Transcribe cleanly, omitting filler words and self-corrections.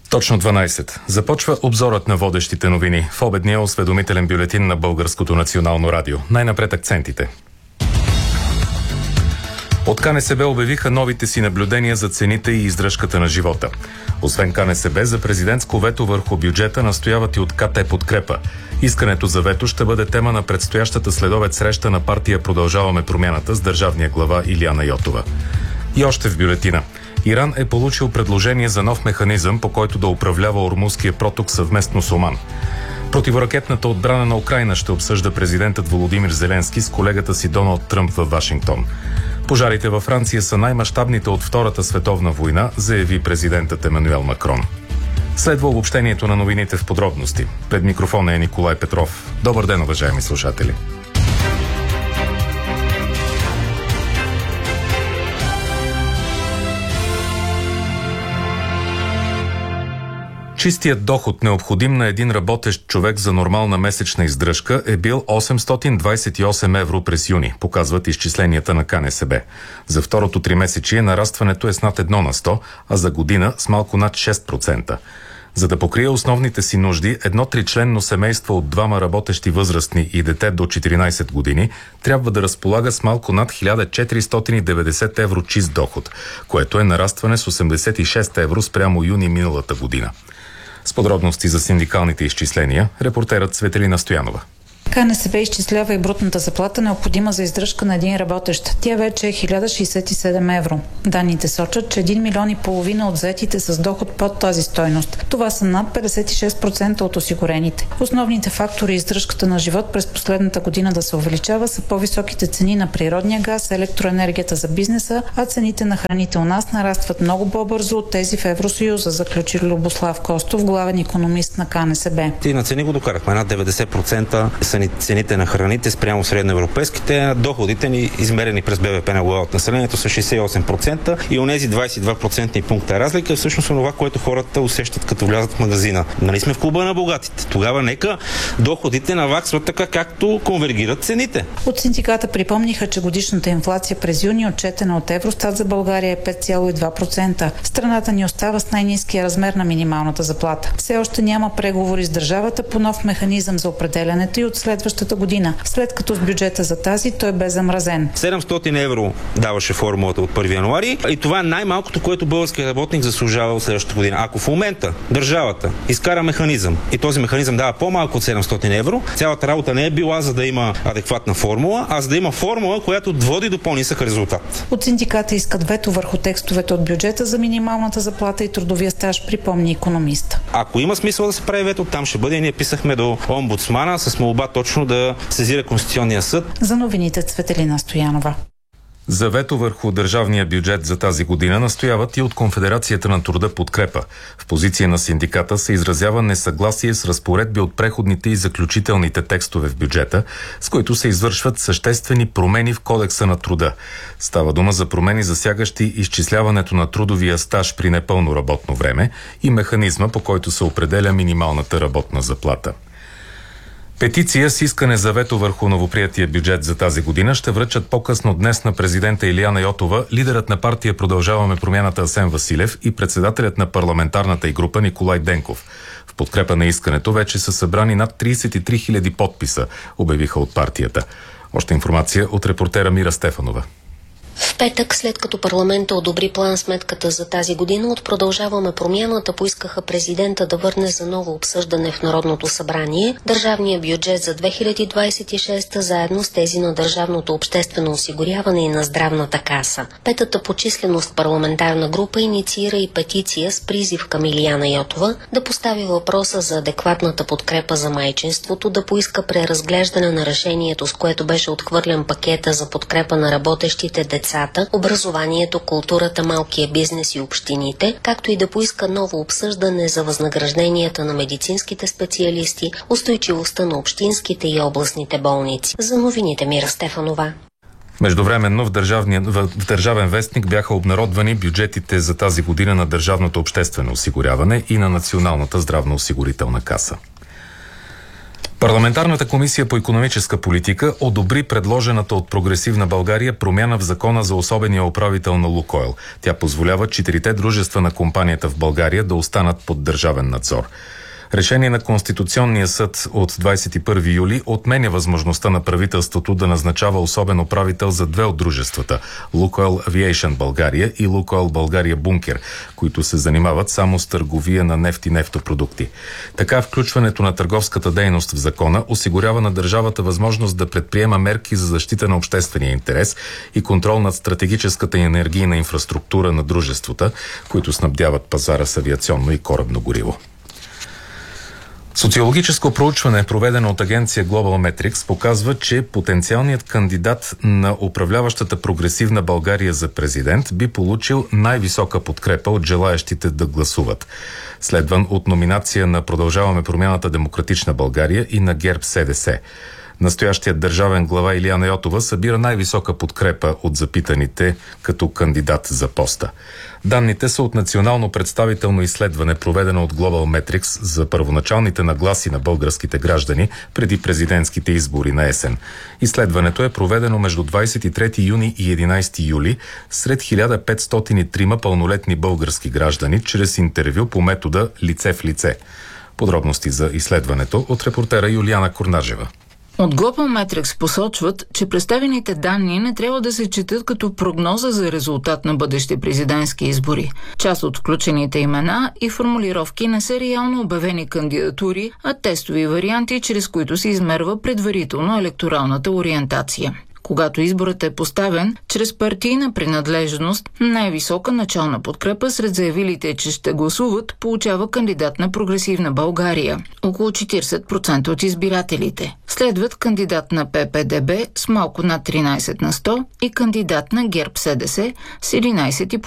Точно 12. Започва обзорът на водещите новини в обедния осведомителен бюлетин на Българското национално радио. Най-напред акцентите. От КНСБ обявиха новите си наблюдения за цените и издръжката на живота. Освен КНСБ, за президентско вето върху бюджета настояват и от КТ Подкрепа. Искането за вето ще бъде тема на предстоящата следобед среща на партия Продължаваме промяната с държавния глава Илияна Йотова. И още в бюлетина. Иран е получил предложение за нов механизъм, по който да управлява Ормузския проток съвместно с Оман. Противоракетната отбрана на Украйна ще обсъжда президентът Володимир Зеленски с колегата си Доналд Тръмп във Вашингтон. Пожарите във Франция са най-мащабните от Втората световна война, заяви президентът Емануел Макрон. Следва обобщението на новините в подробности. Пред микрофона е Николай Петров. Добър ден, уважаеми слушатели! Чистият доход, необходим на един работещ човек за нормална месечна издръжка, е бил 828 евро през юни, показват изчисленията на КНСБ. За второто тримесечие нарастването е с над 1 на 100, а за година с малко над 6%. За да покрие основните си нужди, едно тричленно семейство от двама работещи възрастни и дете до 14 години трябва да разполага с малко над 1490 евро чист доход, което е нарастване с 86 евро спрямо юни миналата година. С подробности за синдикалните изчисления, репортерът Цветелина Стоянова. КНСБ изчислява и брутната заплата, необходима за издръжка на един работещ. Тя вече е 1067 евро. Данните сочат, че 1,5 милиона от заетите с доход под тази стойност. Това са над 56% от осигурените. Основните фактори издръжката на живот през последната година да се увеличава са по-високите цени на природния газ, електроенергията за бизнеса, а цените на храните у нас нарастват много по-бързо от тези в Евросъюза, заключи Любослав Костов, главен икономист на КНСБ. И на цени го докарахме. Над 90% са цените на храните спрямо средноевропейските, доходите ни, измерени през БВП на глава от населението, са 68% и онези 22% пункта разлика е всъщност това, което хората усещат като влязат в магазина. Нали сме в клуба на богатите? Тогава нека доходите наваксват така, както конвергират цените. От синдиката припомниха, че годишната инфлация през юни, отчетена от Евростат за България, е 5,2%. Страната ни остава с най-ниския размер на минималната заплата. Все още няма преговори с държавата по нов механизъм за определянето и от следващата година, след като с бюджета за тази той бе замразен. 700 евро даваше формулата от 1 януари и това е най-малкото, което българският работник заслужава от следващата година. Ако в момента държавата изкара механизъм и този механизъм дава по-малко от 700 евро, цялата работа не е била за да има адекватна формула, а за да има формула, която води до по-нисък резултат. От синдиката искат вето върху текстовете от бюджета за минималната заплата и трудовия стаж, припомни икономист. Ако има смисъл да се прави вето, там ще бъде. Ние писахме до омбудсмана с молба точно да сезира Конституционния съд. За новините Цветелина Стоянова. За вето върху държавния бюджет за тази година настояват и от Конфедерацията на труда Подкрепа. В позиция на синдиката се изразява несъгласие с разпоредби от преходните и заключителните текстове в бюджета, с които се извършват съществени промени в Кодекса на труда. Става дума за промени, засягащи изчисляването на трудовия стаж при непълно работно време и механизма, по който се определя минималната работна заплата. Петиция с искане за вето върху новоприятия бюджет за тази година ще връчат по-късно днес на президента Илияна Йотова, лидерът на партия Продължаваме промяната Асен Василев и председателят на парламентарната й група Николай Денков. В подкрепа на искането вече са събрани над 33 000 подписа, обявиха от партията. Още информация от репортера Мира Стефанова. В петък, след като парламента одобри план-сметката за тази година, от Продължаваме промяната поискаха президента да върне за ново обсъждане в Народното събрание държавния бюджет за 2026 заедно с тези на държавното обществено осигуряване и на здравната каса. Петата по численост парламентарна група инициира и петиция с призив към Илияна Йотова да постави въпроса за адекватната подкрепа за майчинството, да поиска преразглеждане на решението, с което беше отхвърлен пакета за подкрепа на работещите децата, образованието, културата, малкия бизнес и общините, както и да поиска ново обсъждане за възнагражденията на медицинските специалисти, устойчивостта на общинските и областните болници. За новините Мира Стефанова. Междувременно в Държавен вестник бяха обнародвани бюджетите за тази година на Държавното обществено осигуряване и на Националната здравноосигурителна каса. Парламентарната комисия по икономическа политика одобри предложената от Прогресивна България промяна в закона за особения управител на Лукойл. Тя позволява 4 дружества на компанията в България да останат под държавен надзор. Решение на Конституционния съд от 21 юли отменя възможността на правителството да назначава особен управител за 2 от дружествата – Лукойл Авиейшън България и Лукойл България Бункер, които се занимават само с търговия на нефт и нефтопродукти. Така включването на търговската дейност в закона осигурява на държавата възможност да предприема мерки за защита на обществения интерес и контрол над стратегическата и енергийна инфраструктура на дружествата, които снабдяват пазара с авиационно и корабно гориво. Социологическо проучване, проведено от агенция Global Metrics, показва, че потенциалният кандидат на управляващата Прогресивна България за президент би получил най-висока подкрепа от желаещите да гласуват, следван от номинация на Продължаваме промяната Демократична България и на ГЕРБ-СДС. Настоящият държавен глава Илияна Йотова събира най-висока подкрепа от запитаните като кандидат за поста. Данните са от национално представително изследване, проведено от Global Metrics за първоначалните нагласи на българските граждани преди президентските избори на есен. Изследването е проведено между 23 юни и 11 юли сред 1503 пълнолетни български граждани чрез интервю по метода лице в лице. Подробности за изследването от репортера Юлиана Корнажева. От Global Metrics посочват, че представените данни не трябва да се четат като прогноза за резултат на бъдещи президентски избори. Част от включените имена и формулировки не са реално обявени кандидатури, а тестови варианти, чрез които се измерва предварително електоралната ориентация. Когато изборът е поставен чрез партийна принадлежност, най-висока начална подкрепа сред заявилите, че ще гласуват, получава кандидат на Прогресивна България – около 40% от избирателите. Следват кандидат на ППДБ с малко над 13% и кандидат на ГЕРБ-СДС с 11,5%.